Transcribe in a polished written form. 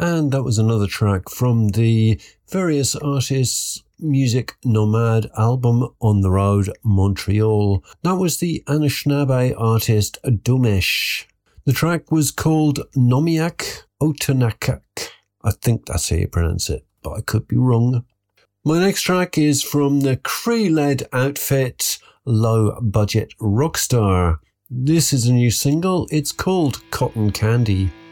And that was another track from the Various Artists Music Nomad album On the Road, Montreal. That was the Anishinaabe artist Dumesh. The track was called Nomiak Otanakak. I think that's how you pronounce it, but I could be wrong. My next track is from the Cree-led outfit Low Budget Rockstar. This is a new single. It's called Cotton Candy.